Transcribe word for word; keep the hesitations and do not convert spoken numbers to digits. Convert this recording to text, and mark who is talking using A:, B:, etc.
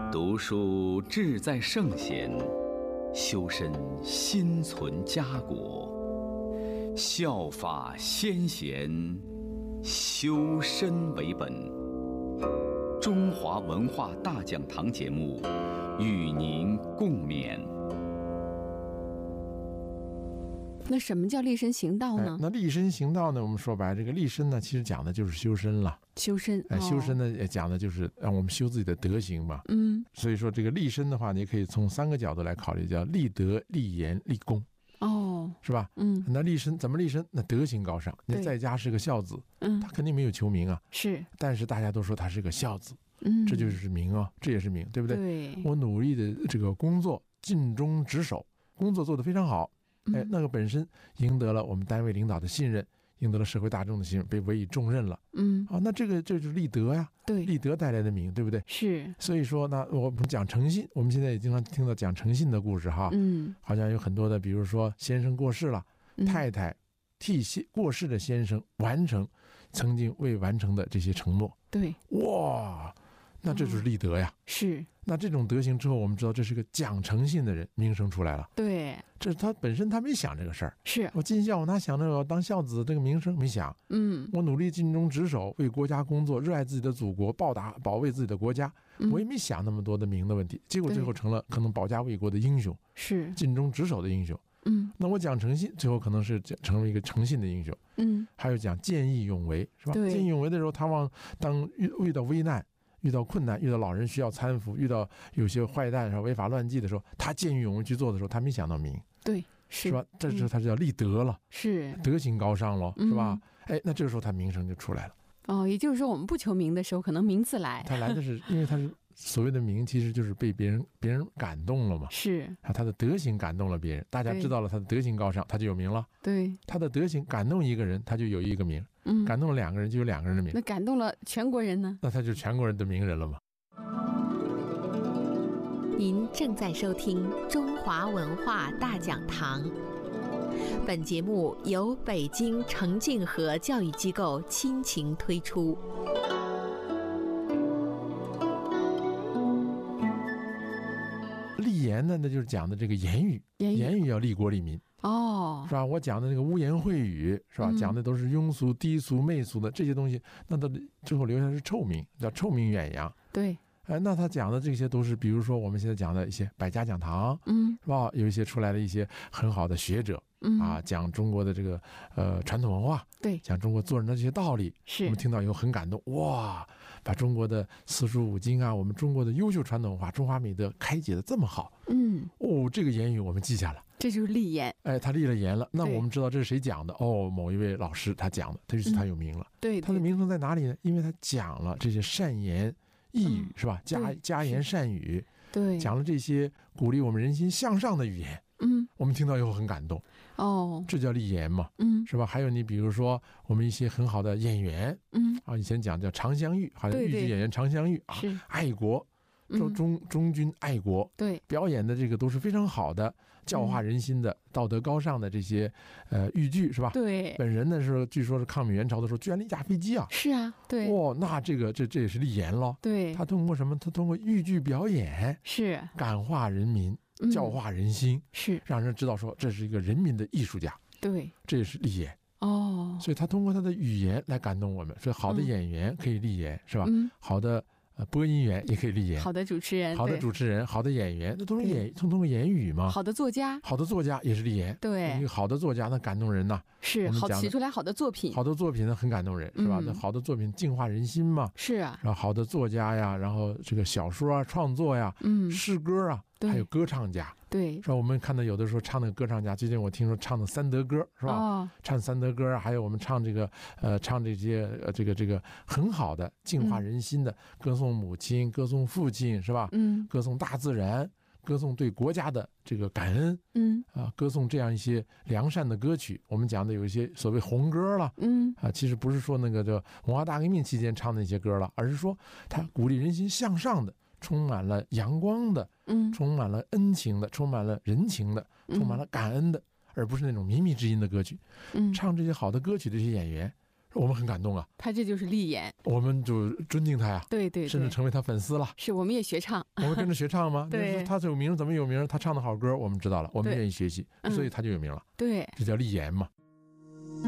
A: 读书志在圣贤，修身心存家国。效法先贤，修身为本。中华文化大讲堂节目与您共勉。
B: 那什么叫立身行道呢？
C: 哎、那立身行道呢？我们说白了，这个立身呢，其实讲的就是修身了。
B: 修身，
C: 哎，
B: 哦、
C: 修身呢，也讲的就是让我们修自己的德行嘛。
B: 嗯，
C: 所以说这个立身的话，你可以从三个角度来考虑，叫立德、立言、立功。
B: 哦，
C: 是吧？
B: 嗯，
C: 那立身怎么立身？那德行高尚。你在家是个孝子，
B: 嗯，
C: 他肯定没有求名啊，
B: 是，但
C: 是大家都说他是个孝子，
B: 嗯，
C: 这就是名哦，这也是名，对不对？
B: 对，
C: 我努力的这个工作，尽忠职守，工作做得非常好，哎，那个本身赢得了我们单位领导的信任，赢得了社会大众的信任，被委以重任了。
B: 嗯，
C: 啊，那这个这就是立德呀，
B: 对，
C: 立德带来的名，对不对？
B: 是。
C: 所以说呢，我们讲诚信，我们现在也经常听到讲诚信的故事哈，
B: 嗯，
C: 好像有很多的，比如说先生过世了，
B: 嗯、
C: 太太替过世的先生完成曾经未完成的这些承诺，
B: 对，
C: 哇，那这就是立德呀。
B: 嗯、是。
C: 那这种德行之后，我们知道这是个讲诚信的人，名声出来了。
B: 对，
C: 这他本身他没想这个事儿。
B: 是
C: 我尽孝，我哪想着我要当孝子这个名声没想。
B: 嗯，
C: 我努力尽忠职守，为国家工作，热爱自己的祖国，报答保卫自己的国家。
B: 嗯、
C: 我也没想那么多的名的问题，结果最后成了可能保家卫国的英雄，
B: 是
C: 尽忠职守的英雄。
B: 嗯，
C: 那我讲诚信，最后可能是成为一个诚信的英雄。
B: 嗯，
C: 还有讲见义勇为，是吧？见义勇为的时候，他往当遇遇到危难。遇到困难，遇到老人需要搀扶，遇到有些坏蛋违法乱纪的时候，他见义勇为去做的时候，他没想到名，
B: 对，是,
C: 是吧？这是他叫立德了，
B: 是
C: 德行高尚了，
B: 嗯、
C: 是吧？哎，那这个时候他名声就出来了。
B: 哦，也就是说，我们不求名的时候，可能名字来，
C: 他来的是因为他是所谓的名，其实就是被别人别人感动了嘛。
B: 是
C: 啊，他的德行感动了别人，大家知道了他的德行高尚，他就有名了。
B: 对，
C: 他的德行感动一个人，他就有一个名。嗯，感动了两个人，就有两个人的名。
B: 那感动了全国人呢？
C: 那他就全国人的名人了嘛。
D: 您正在收听中华文化大讲堂，本节目由北京澄净河教育机构倾情推出。
C: 立言呢，那就是讲的这个言语，
B: 言语,
C: 言语要利国利民。
B: 哦，
C: 是吧？我讲的那个污言秽语，是吧？
B: 嗯、
C: 讲的都是庸俗、低俗、媚俗的这些东西，那到最后留下是臭名，叫臭名远扬。
B: 对。
C: 哎，那他讲的这些都是，比如说我们现在讲的一些百家讲堂，
B: 嗯，
C: 是吧？有一些出来的一些很好的学者，
B: 嗯
C: 啊，讲中国的这个呃传统文化，
B: 对，
C: 讲中国做人的这些道理，
B: 是
C: 我们听到以后很感动，哇，把中国的四书五经啊，我们中国的优秀传统文化、中华美德开解的这么好，
B: 嗯，
C: 哦，这个言语我们记下了。
B: 这就是立言，
C: 哎，他立了言了，那我们知道这是谁讲的？哦，某一位老师他讲的，他就是他有名了。
B: 嗯、对, 对，
C: 他的名声在哪里呢？因为他讲了这些善言益语，嗯、是吧？佳佳言善语，
B: 对，
C: 讲了这些鼓励我们人心向上的语言。
B: 嗯，
C: 我们听到以后很感动。
B: 哦，
C: 这叫立言嘛？
B: 嗯，
C: 是吧？还有你比如说我们一些很好的演员，
B: 嗯
C: 啊，以前讲叫常香玉，好像豫剧演员常香玉啊，
B: 是
C: 爱国。中中中军爱国，
B: 对，
C: 表演的这个都是非常好的，教化人心的、嗯、道德高尚的这些呃豫剧，是吧？
B: 对，
C: 本人呢是据说是抗美援朝的时候居然立架飞机啊！
B: 是啊，对，
C: 哦，那这个这这也是立言了。
B: 对，
C: 他通过什么？他通过豫剧表演
B: 是
C: 感化人民、
B: 嗯、
C: 教化人心，
B: 是
C: 让人知道说这是一个人民的艺术家。
B: 对，
C: 这也是立言。
B: 哦，
C: 所以他通过他的语言来感动我们。所以好的演员可以立言，嗯、是吧？
B: 嗯，
C: 好的。呃，播音员也可以立言，
B: 好的主持人，
C: 好的主持人，好的演员，那都是演，通通过言语嘛。
B: 好的作家，
C: 好的作家也是立言，
B: 对，
C: 一个好的作家那感动人呐，
B: 是好写出来好的作品，
C: 好的作品呢很感动人，是吧？
B: 嗯、
C: 那好的作品净化人心嘛，
B: 是啊。
C: 然后好的作家呀，然后这个小说啊，创作呀，
B: 嗯，
C: 诗歌啊，还有歌唱家。
B: 对，
C: 是吧？我们看到有的时候唱那个歌唱家，最近我听说唱的三德歌，是吧？
B: 哦，
C: 唱三德歌，还有我们唱这个呃，唱这些呃，这个这个很好的净化人心的，嗯、歌颂母亲，歌颂父亲，是吧？
B: 嗯，
C: 歌颂大自然，歌颂对国家的这个感恩，
B: 嗯
C: 啊，歌颂这样一些良善的歌曲。我们讲的有一些所谓红歌了，
B: 嗯
C: 啊，其实不是说那个这文化大革命期间唱的那些歌了，而是说他鼓励人心向上的。充满了阳光的，
B: 嗯，
C: 充满了恩情的，充满了人情的，充满了感恩的，嗯、而不是那种靡靡之音的歌曲。
B: 嗯，
C: 唱这些好的歌曲的这些演员， 我们很感动啊。
B: 他这就是立言，
C: 我们就尊敬他呀。
B: 对 对, 对，
C: 甚至成为他粉丝了。
B: 是，我们也学唱，
C: 我们跟着学唱吗？
B: 对，
C: 他有名怎么有名？他唱的好歌，我们知道了，我们愿意学习，所以他就有名了。
B: 对，
C: 这叫立言嘛。